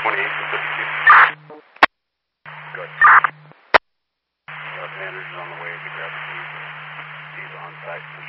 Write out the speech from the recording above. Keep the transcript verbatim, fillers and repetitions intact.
twenty-eight to fifty-two. Good. Left manager's on the way to grab the keys. He's on site.